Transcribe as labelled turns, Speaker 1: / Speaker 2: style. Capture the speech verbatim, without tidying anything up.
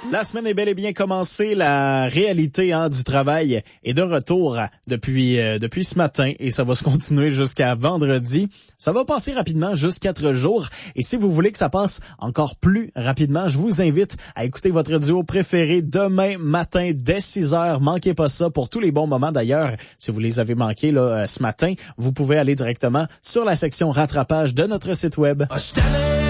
Speaker 1: La semaine est bel et bien commencée. La réalité hein, du travail est de retour depuis euh, depuis ce matin et ça va se continuer jusqu'à vendredi. Ça va passer rapidement, juste quatre jours. Et si vous voulez que ça passe encore plus rapidement, je vous invite à écouter votre duo préféré demain matin dès six heures. Manquez pas ça pour tous les bons moments. D'ailleurs, si vous les avez manqués là, ce matin, vous pouvez aller directement sur la section rattrapage de notre site web.